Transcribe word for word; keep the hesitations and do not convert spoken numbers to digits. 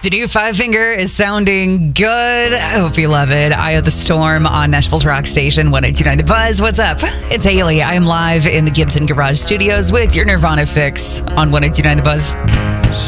The new Five Finger is sounding good. I hope you love it. Eye of the Storm on Nashville's Rock Station, one oh two point nine The Buzz. What's up? It's Haley. I am live in the Gibson Garage Studios with your Nirvana fix on one oh two point nine The Buzz.